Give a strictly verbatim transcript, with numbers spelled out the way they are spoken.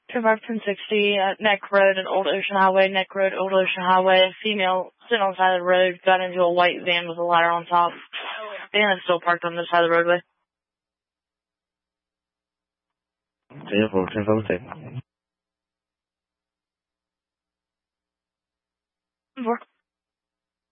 ten five ten sixty, uh, Neck Road and Old Ocean Highway, Neck Road, Old Ocean Highway. A female sitting on the side of the road got into a white van with a ladder on top. Van is still parked on this side of the roadway. ten four, ten four, ten.